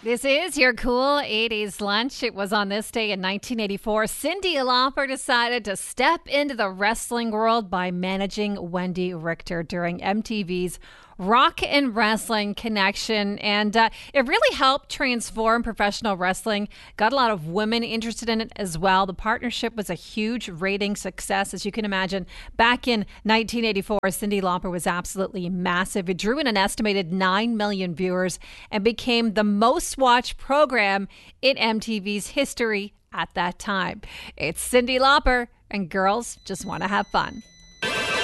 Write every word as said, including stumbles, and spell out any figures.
This is your cool eighties lunch. It was on this day in nineteen eighty-four. Cyndi Lauper decided to step into the wrestling world by managing Wendy Richter during M T V's Rock and Wrestling Connection. And uh, it really helped transform professional wrestling. Got a lot of women interested in it as well. The partnership was a huge rating success, as you can imagine. Back in nineteen eighty-four, Cyndi Lauper was absolutely massive. It drew in an estimated nine million viewers and became the most watched program in M T V's history at that time. It's Cyndi Lauper, and girls just want to have fun.